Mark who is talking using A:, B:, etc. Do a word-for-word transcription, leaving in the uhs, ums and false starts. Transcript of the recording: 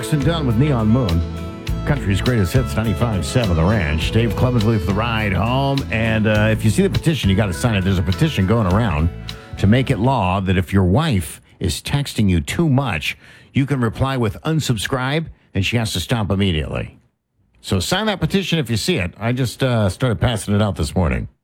A: Brooks and Dunn with Neon Moon. Country's greatest hits, ninety-five point seven The Ranch. Dave Clemensley for the ride home. And uh, if you see the petition, you got to sign it. There's a petition going around to make it law that if your wife is texting you too much, you can reply with unsubscribe, and she has to stop immediately. So sign that petition if you see it. I just uh, started passing it out this morning.